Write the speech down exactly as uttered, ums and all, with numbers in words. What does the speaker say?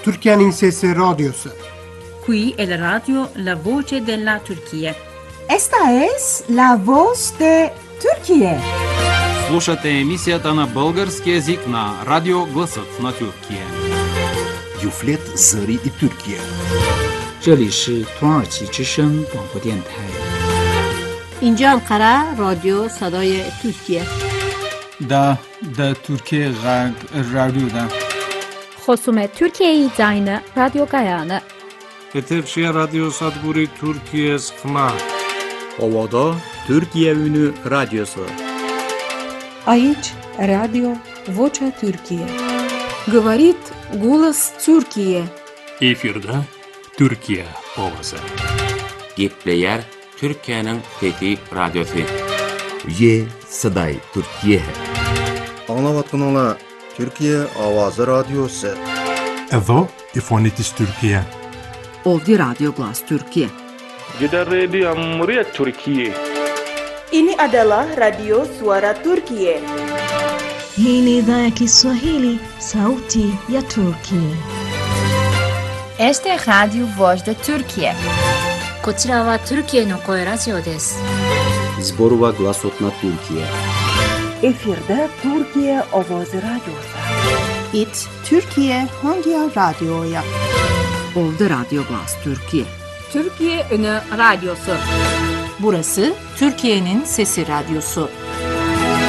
Türkiye'nin Sesi Radyosu. Qui è la radio La Voce della Turchia. Esta es la voz de Turquía. Слушате емисията на български език на Радио Гласът на Türkiye. Юфлет Зари и Türkiye. 这里是土耳其之声广播电台。 اینجا انقره رادیو صدای ترکیه. دا دا Türkiye رادیو. خصوم Türkiye زاین رادیو گایانه. Eterşehir Radyo Sadguri Türkiye Sıkma. Ovada Türkiye Ünü Radyosu. Aici Radio Vocea Türkiye. Говорит голос Türkiye. Efirde Türkiye Ovası. Gepleyer Türkiye'nin Fethi Radyosu. Ye Saday Türkiye. Anlavatkanala Türkiye Avazı Radyosu. Evo İfonitis Türkiye. Ovdje Radio Glas Türkiye. Jeda Radio Muryat Türkiye. Ini adalah Radio Suara Turkiye. Hii ni idhaa ya Kiswahili, Sauti ya Turkiye. Este es Radio Voz de Turkiye. こちらはTürkiyeの声ラジオです。 Zborova Glasot na Türkiye. Efirde Türkiye Ovozi Radyosu. It Türkiye Hangi Radyo'ya? Ovdje Radio Glas Türkiye. Türkiye Ünü Radyosu. Burası Türkiye'nin Sesi Radyosu.